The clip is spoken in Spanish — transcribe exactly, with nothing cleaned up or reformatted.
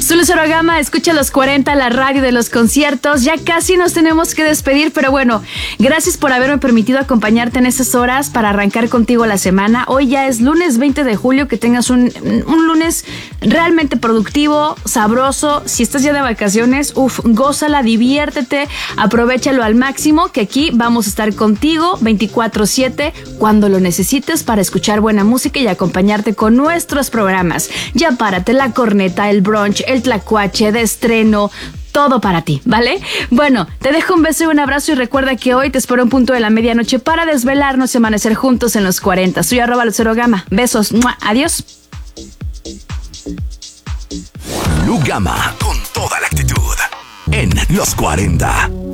Soy Lucero Gama, escucha los cuarenta, la radio de los conciertos. Ya casi nos tenemos que despedir, pero bueno, gracias por haberme permitido acompañarte en estas horas para arrancar contigo la semana. Hoy ya es lunes veinte de julio, que tengas un, un lunes realmente productivo, sabroso. Si estás ya de vacaciones, uff, gózala, diviértete, aprovéchalo al máximo, que aquí vamos a estar contigo veinticuatro siete cuando lo necesites para escuchar buena música y acompañarte con nuestros programas. Ya párate, la corneta, el brunch, el tlacuache de estreno, todo para ti, ¿vale? Bueno, te dejo un beso y un abrazo y recuerda que hoy te espero un punto de la medianoche para desvelarnos y amanecer juntos en los cuarenta. Soy arroba Lucero Gama. Besos. ¡Mua! Adiós. Lu Gama, con toda la actitud en los cuarenta.